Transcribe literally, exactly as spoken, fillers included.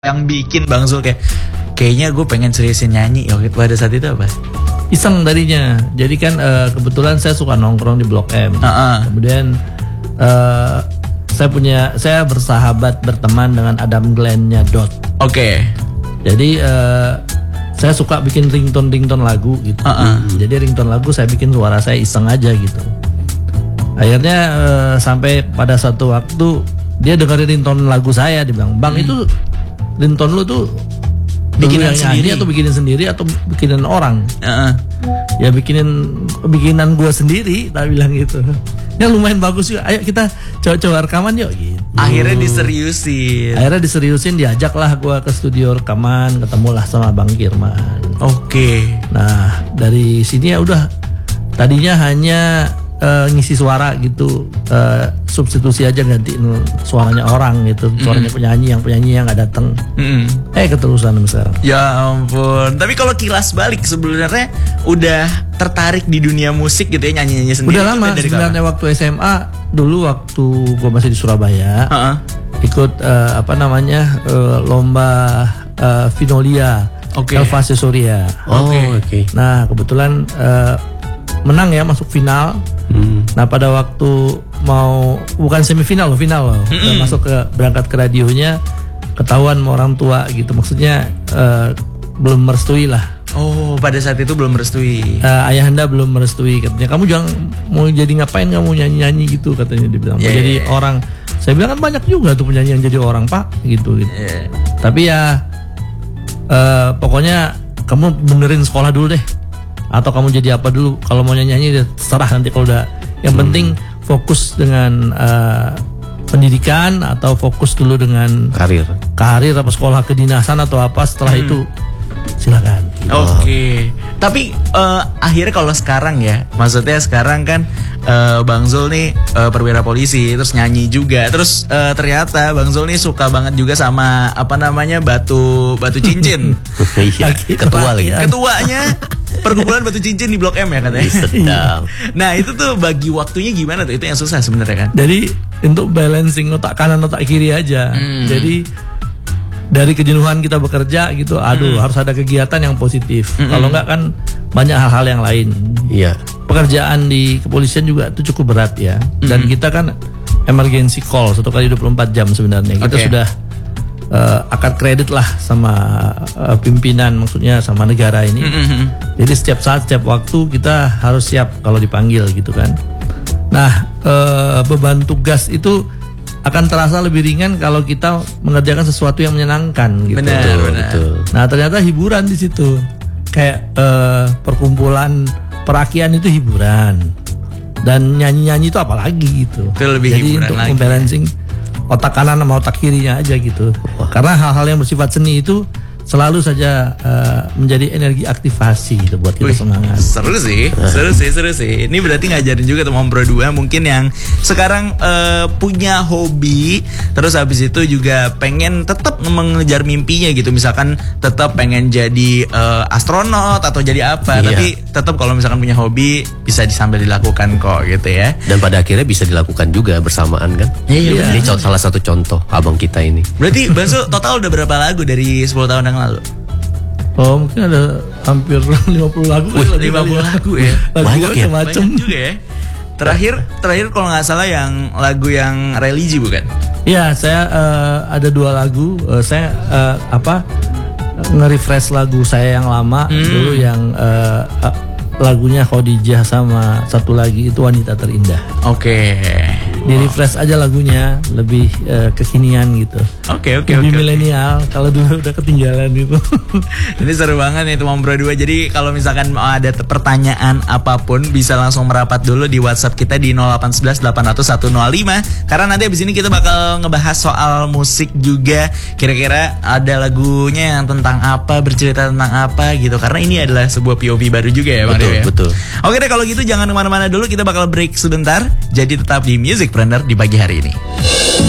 Yang bikin Bang Zul kayak kayaknya gue pengen seriusin nyanyi ya pada saat itu apa? Iseng tadinya. Jadi kan uh, kebetulan saya suka nongkrong di Blok M. Uh-uh. Kemudian uh, saya punya saya bersahabat berteman dengan Adam Glenn-nya Dot. Oke. Okay. Jadi uh, saya suka bikin ringtone-ringtone lagu gitu. Uh-uh. Jadi ringtone lagu saya bikin suara saya iseng aja gitu. Akhirnya uh, sampai pada satu waktu dia dengerin ringtone lagu saya, dia bilang, "Bang, hmm. itu ringtone lu tuh bikinan sendiri atau bikinin sendiri atau bikinan orang?" Uh-uh. Ya bikinin bikinan gue sendiri, tak bilang gitu. Ya lumayan bagus juga. Ayo kita coba-coba rekaman yuk gitu. Akhirnya diseriusin. Akhirnya diseriusin, diajaklah gue ke studio rekaman, ketemulah sama Bang Kirman. Oke. Okay. Nah dari sini ya udah, tadinya hanya Uh, ngisi suara gitu, uh, substitusi aja gantiin suaranya orang gitu, suaranya mm. penyanyi yang penyanyi yang nggak datang. Mm. Eh keterusan sekarang. Ya ampun. Tapi kalau kilas balik sebenarnya udah tertarik di dunia musik gitu ya, nyanyi-nyanyi sendiri. Udah lama sebenarnya waktu S M A dulu, waktu gue masih di Surabaya, uh-uh. ikut uh, apa namanya uh, lomba uh, Vinolia, okay. Elva Cesuria. Oh, oke. Okay. Okay. Nah kebetulan uh, menang ya, masuk final. Hmm. Nah pada waktu mau bukan semifinal loh, final loh, mm-hmm. masuk ke berangkat ke radionya, ketahuan sama orang tua gitu, maksudnya uh, belum merestui lah. Oh pada saat itu belum merestui. Uh, ayahanda belum merestui, katanya kamu jangan mau jadi ngapain kamu nyanyi-nyanyi gitu, katanya dia bilang. Yeah. Mau jadi orang. Saya bilang kan banyak juga tuh penyanyi yang jadi orang pak gitu gitu. Yeah. Tapi ya uh, pokoknya kamu benerin sekolah dulu deh. Atau kamu jadi apa dulu, kalau mau nyanyi-nyanyi terserah nanti kalau udah. Yang hmm. penting fokus dengan uh, pendidikan atau fokus dulu dengan karir karir apa sekolah kedinasan atau apa, setelah hmm. itu silakan. Oke. Okay. Tapi uh, akhirnya kalau sekarang ya, maksudnya sekarang kan uh, Bang Zul nih uh, perwira polisi, terus nyanyi juga, terus uh, ternyata Bang Zul nih suka banget juga sama apa namanya batu batu cincin. Iya. Ketua lagi. Ketuanya perkumpulan batu cincin di Blok M ya katanya. Nah itu tuh bagi waktunya gimana tuh? Itu yang susah sebenarnya kan. Jadi untuk balancing otak kanan otak kiri aja. Hmm. Jadi dari kejenuhan kita bekerja gitu, aduh hmm. harus ada kegiatan yang positif. Hmm. Kalau enggak kan banyak hal-hal yang lain. Iya. Pekerjaan di kepolisian juga itu cukup berat ya. Dan hmm. kita kan emergency call satu kali dua puluh empat jam sebenarnya. Kita okay. sudah uh, akad kredit lah sama uh, pimpinan, maksudnya sama negara ini. Mm-hmm. Jadi setiap saat, setiap waktu kita harus siap kalau dipanggil gitu kan. Nah uh, beban tugas itu akan terasa lebih ringan kalau kita mengerjakan sesuatu yang menyenangkan gitu. Benar, betul, benar. Betul. Nah ternyata hiburan di situ, kayak uh, perkumpulan perakian itu hiburan, dan nyanyi-nyanyi itu apalagi gitu. Itu lebih jadi hiburan untuk lagi. Membalancing otak kanan sama otak kirinya aja gitu. Wah. Karena hal-hal yang bersifat seni itu selalu saja uh, menjadi energi aktivasi gitu buat kita. Wih, semangat. Seru sih, seru sih, seru sih. Ini berarti ngajarin juga teman Pro dua mungkin yang sekarang uh, punya hobi, terus habis itu juga pengen tetap mengejar mimpinya gitu. Misalkan tetap pengen jadi uh, astronot atau jadi apa, iya. Tapi tetap kalau misalkan punya hobi bisa sambil dilakukan kok gitu ya. Dan pada akhirnya bisa dilakukan juga bersamaan kan. Iya. Ini co- salah satu contoh abang kita ini. Berarti Bang Zul total udah berapa lagu dari sepuluh tahun yang lalu? Oh mungkin ada hampir lima puluh lagu. Wih, lima puluh lagu ya. Lagu banyak ya. Macam juga ya. Terakhir terakhir kalau nggak salah yang lagu yang religi bukan? Iya, saya uh, ada dua lagu. Uh, saya uh, apa nge-refresh lagu saya yang lama hmm. dulu yang uh, uh, lagunya Khadijah sama satu lagi itu Wanita Terindah. Oke. Okay. Di refresh aja lagunya, lebih uh, kekinian gitu. Oke okay, oke okay, lebih okay, milenial. Okay. Kalau dulu udah ketinggalan gitu. Ini seru banget nih teman Pro dua. Jadi kalau misalkan mau ada pertanyaan apapun bisa langsung merapat dulu di WhatsApp kita di nol delapan satu satu delapan nol nol satu nol lima. Karena nanti abis ini kita bakal ngebahas soal musik juga. Kira-kira ada lagunya yang tentang apa, bercerita tentang apa gitu. Karena ini adalah sebuah P O V baru juga ya Bang Dew ya. Betul. Oke deh kalau gitu jangan kemana-mana dulu, kita bakal break sebentar. Jadi tetap di Musicpreneur di pagi hari ini.